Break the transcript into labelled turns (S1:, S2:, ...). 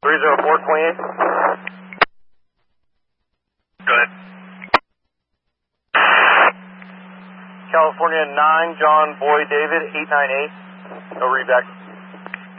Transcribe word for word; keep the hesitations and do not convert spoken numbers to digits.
S1: three zero four twenty-eight.
S2: Go ahead.
S1: California nine, John Boy David, eight nine eight. No read back.